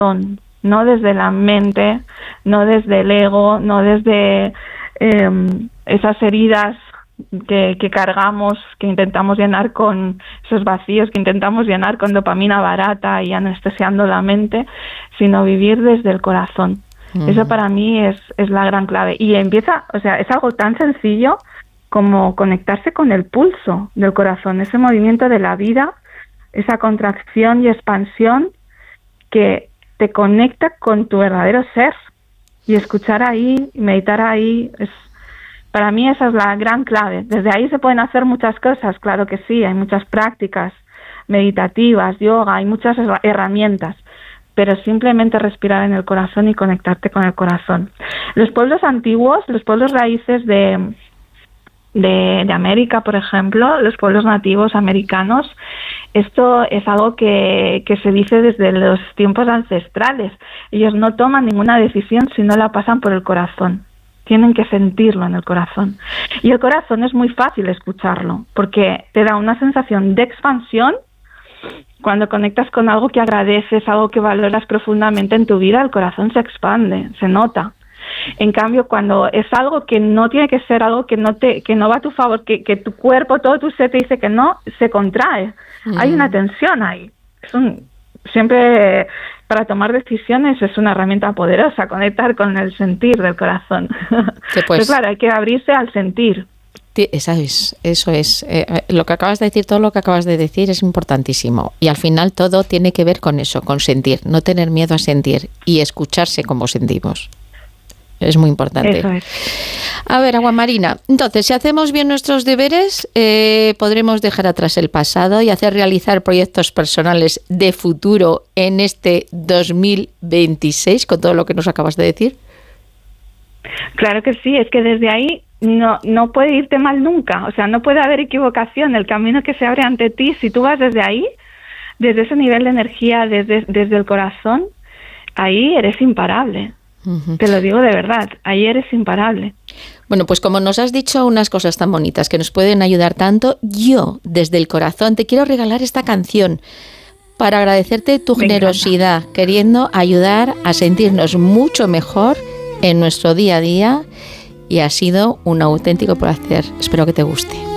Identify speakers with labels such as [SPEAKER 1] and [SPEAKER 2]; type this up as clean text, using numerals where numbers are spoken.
[SPEAKER 1] no desde la mente, no desde el ego, no desde esas heridas que cargamos, que intentamos llenar con esos vacíos, que intentamos llenar con dopamina barata y anestesiando la mente, sino vivir desde el corazón. Eso para mí es la gran clave. Y empieza, o sea, es algo tan sencillo como conectarse con el pulso del corazón, ese movimiento de la vida, esa contracción y expansión que te conecta con tu verdadero ser. Y escuchar ahí, meditar ahí, para mí esa es la gran clave. Desde ahí se pueden hacer muchas cosas, claro que sí, hay muchas prácticas meditativas, yoga, hay muchas herramientas, pero simplemente respirar en el corazón y conectarte con el corazón. Los pueblos antiguos, los pueblos raíces de América, por ejemplo, los pueblos nativos americanos, esto es algo que se dice desde los tiempos ancestrales. Ellos no toman ninguna decisión si no la pasan por el corazón. Tienen que sentirlo en el corazón. Y el corazón es muy fácil escucharlo, porque te da una sensación de expansión. Cuando conectas con algo que agradeces, algo que valoras profundamente en tu vida, el corazón se expande, se nota. En cambio, cuando es algo que no tiene que ser, algo que no va a tu favor, que tu cuerpo, todo tu ser te dice que no, se contrae. Hay una tensión ahí. Siempre para tomar decisiones es una herramienta poderosa, conectar con el sentir del corazón. Pues claro, hay que abrirse al sentir.
[SPEAKER 2] Eso es. Lo que acabas de decir, todo lo que acabas de decir es importantísimo. Y al final todo tiene que ver con eso, con sentir, no tener miedo a sentir y escucharse como sentimos. Es muy importante.
[SPEAKER 1] Eso es.
[SPEAKER 2] A ver, Agua Marina, entonces, si hacemos bien nuestros deberes, podremos dejar atrás el pasado y hacer realizar proyectos personales de futuro en este 2026, con todo lo que nos acabas de decir.
[SPEAKER 1] Claro que sí, es que desde ahí no puede irte mal nunca, o sea, no puede haber equivocación. El camino que se abre ante ti, si tú vas desde ahí, desde ese nivel de energía, desde el corazón, ahí eres imparable. Te lo digo de verdad, ahí eres imparable.
[SPEAKER 2] Bueno, pues como nos has dicho unas cosas tan bonitas que nos pueden ayudar tanto, yo desde el corazón te quiero regalar esta canción para agradecerte tu generosidad, queriendo ayudar a sentirnos mucho mejor en nuestro día a día, y ha sido un auténtico placer. Espero que te guste.